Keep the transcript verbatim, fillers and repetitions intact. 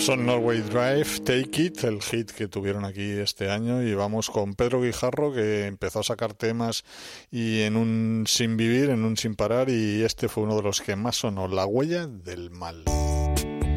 Son Norway Drive, Take It, el hit que tuvieron aquí este año, y vamos con Pedro Guijarro, que empezó a sacar temas y en un sin vivir, en un sin parar, y este fue uno de los que más sonó, La huella del mal.